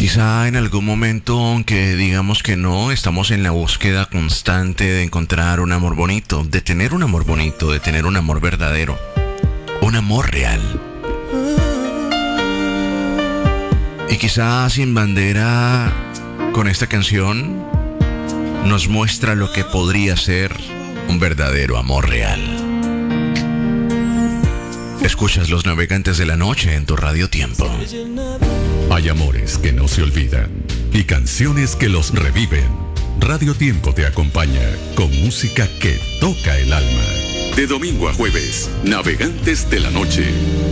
Quizá en algún momento, aunque digamos que no, estamos en la búsqueda constante de encontrar un amor bonito, de tener un amor bonito, de tener un amor verdadero, un amor real. Y quizá Sin Bandera, con esta canción, nos muestra lo que podría ser un verdadero amor real. Escuchas Los Navegantes de la Noche en tu Radio Tiempo. Hay amores que no se olvidan y canciones que los reviven. Radio Tiempo te acompaña con música que toca el alma. De domingo a jueves, Navegantes de la Noche.